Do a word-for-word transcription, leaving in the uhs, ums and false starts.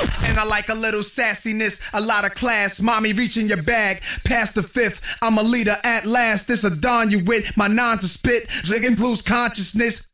And I like a little sassiness, a lot of class. Mommy reaching your bag, past the fifth. I'm a leader at last. This a dawn you with, my nons a spit. Ziggin blues consciousness.